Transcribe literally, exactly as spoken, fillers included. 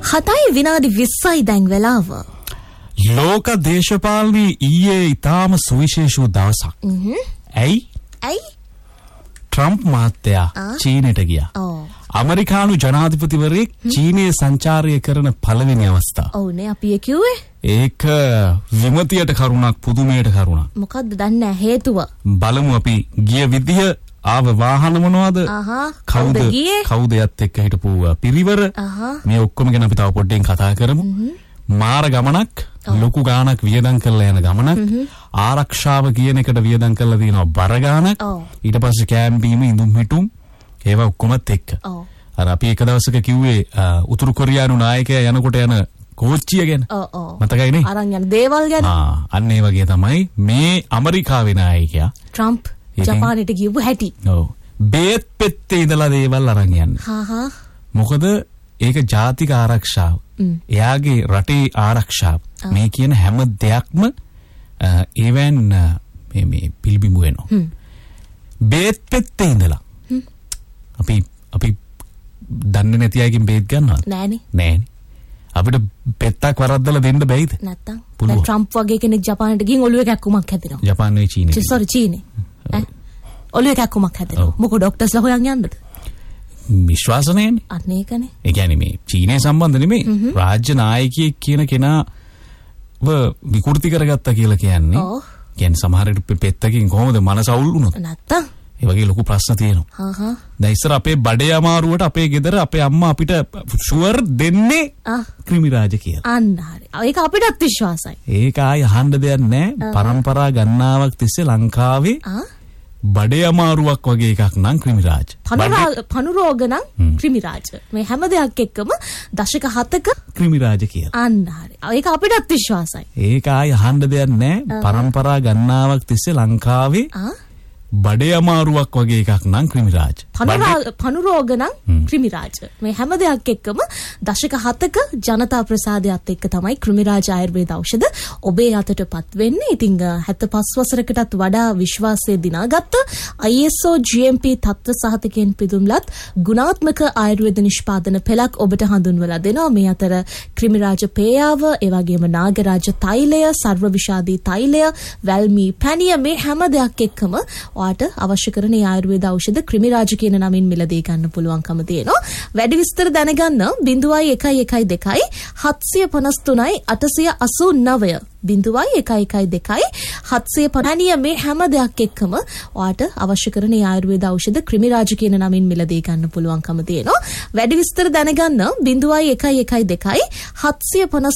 හතයි විනාඩි විස්සයි දැන් වෙලාව. ලෝක දේශපාලනයේ ඊයේ ඊටාම සුවිශේෂී දවසක්. ඇයි? ඇයි? ට්‍රම්ප් මහත්තයා චීනයට ගියා. ඇමරිකානු ජනාධිපතිවරයෙක් චීනයේ සංචාරය කරන පළවෙනි අවස්ථාව. ඔව්නේ අපි කිව්වේ. ඒක විමතියට කරුණක් පුදුමයට කරුණක්. මොකද්ද දන්නේ නැහැ හේතුව. බලමු අපි ගිය විදිය ආව වාහන මොනවද? කවුද ගියේ? කවුද යත් එක්ක හිටපු පිරිවර? මේ ඔක්කොම ගැන අපි තව පොඩ්ඩෙන් කතා කරමු. මාර ගමනක්, ලොකු ගාණක් වියදම් කරලා යන ගමනක්. ආරක්ෂාව කියන එකට වියදම් කරලා තියෙනවා බර ගාණක්. ඊට පස්සේ කැම්පීම ඉඳුම් හිටුම් ඒවා ඔක්කොමත් එක්ක. අර අපි එක දවසක කිව්වේ උතුරු කොරියානු නායකයා යනකොට යන කෝච්චිය ගැන. ඔව් ඔව්. මතකයිනේ? අරන් යන දේවල් ගැන. ආ අන්න ඒ වගේ තමයි මේ ඇමරිකාවේ නායකයා ට්‍රම්ප් ජපානයට ගියපු හැටි. ඔව්. බේත් පෙත්තේ ඉඳලා දේවල් අරන් යන්න. හා හා. මොකද ඒක ජාතික ආරක්ෂාව. එයාගේ රටේ ආරක්ෂාව. මේ කියන හැම දෙයක්ම ඒවෙන් මේ මේ පිළිබිඹු වෙනවා. බේත් පෙත්තේ ඉඳලා. අපි අපි දන්නේ නැති අයකින් බේත් ගන්නවද? නෑනේ. නෑනේ. අපිට පෙත්තක් වරද්දලා දෙන්න බැයිද? නැත්තම්. දැන් ට්‍රම්ප් වගේ කෙනෙක් ජපානයට ගිහින් ඔළුවේ කැක්කුමක් හැදෙනවා. ජපාන නෙවෙයි චීනේ. සෝරි චීනේ. ඈ ඔළුවේ කැක්කුමක් හැදෙනවා. මොකද ડોක්ටර්ස්ලා හොයන් යන්නද? විශ්වාස නැන්නේ. අන්න ඒකනේ. ඒ කියන්නේ මේ චීනේ සම්බන්ධ නෙමෙයි. රාජ්‍ය නායකයෙක් කියන කෙනාව විකෘති කරගත්තා කියලා කියන්නේ. ඔව්. කියන්නේ සමහර විට පෙත්තකින් කොහොමද මනස අවුල් වුණොත්? නැත්තම්. ඒ වගේ ලොකු ප්‍රශ්න තියෙනවා. හා හා. දැන් ඉස්සර අපේ බඩේ අමාරුවට අපේ ගෙදර අපේ අම්මා අපිට ෂුවර් දෙන්නේ ක්‍රිමි රාජ කියලා. අන්න හරි. ඒක අපිටත් විශ්වාසයි. ඒක ආයි අහන්න දෙයක් නැහැ. පරම්පරා ගණනාවක් තිස්සේ ලංකාවේ බඩේ අමාරුවක් වගේ එකක් නම් ක්‍රිමි රාජ. පණු රෝග නම් ක්‍රිමි රාජ. මේ හැම දෙයක් එක්කම දශක හතක ක්‍රිමි රාජ කියලා. අන්න හරි. ඒක අපිටත් විශ්වාසයි. ඒක ආයි අහන්න දෙයක් නැහැ. පරම්පරා ගණනාවක් තිස්සේ ලංකාවේ බඩේ අමාරුවක් වගේ එකක් නම් ක්‍රිමි රාජ. පණු රෝග නම් ක්‍රිමි රාජ. මේ හැම දෙයක් එක්කම දශක හතක ජනතා ප්‍රසාදයත් එක්ක තමයි ක්‍රිමි රාජ ආයුර්වේද ඖෂධ ඔබේ අතටපත් වෙන්නේ. ඉතින් හැත්තෑපස් වසරකටත් වඩා විශ්වාසය දිනාගත්ත I S O G M P තත්ත්ව සහතිකයෙන් පිදුම්ලත් ගුණාත්මක ආයුර්වේද නිෂ්පාදන පෙළක් ඔබට හඳුන්වලා දෙනවා. මේ අතර ක්‍රිමි රාජ පේයාව, ඒ වගේම නාගරාජ තෛලය, සර්ව විෂාදී තෛලය, වැල්මී පැණිය මේ හැම දෙයක් එක්කම ඔයාට අවශ්‍ය කරන ආයුර්වේද ඖෂධ ක්‍රිමි රාජ කියන නමින් මිලදී ගන්න පුළුවන්කම තියෙනවා. වැඩි විස්තර දැනගන්න ज़ीरो एक एक दो सात पाँच तीन आठ आठ नौ ज़ीरो एक एक दो सात पाँच මේ හැම දෙයක් එක්කම ඔයාට අවශ්‍ය කරන ආයුර්වේද ඖෂධ ක්‍රිමි රාජ කියන නමින් මිලදී ගන්න පුළුවන්කම තියෙනවා. වැඩි විස්තර දැනගන්න ज़ीरो एक एक दो सात पाँच